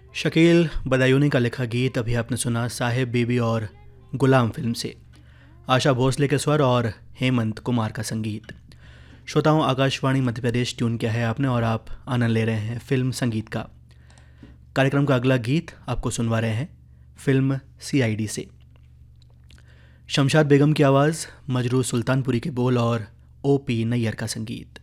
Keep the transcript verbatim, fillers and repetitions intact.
शकील बदायूनी का लिखा गीत अभी आपने सुना साहिब बीबी और गुलाम फिल्म से। आशा भोसले के स्वर और हेमंत कुमार का संगीत। श्रोताओं, आकाशवाणी मध्य प्रदेश ट्यून किया है आपने और आप आनंद ले रहे हैं फिल्म संगीत का। कार्यक्रम का अगला गीत आपको सुनवा रहे हैं फिल्म सीआईडी से। शमशाद बेगम की आवाज़, मजरू सुल्तानपुरी के बोल और ओ पी नैयर का संगीत।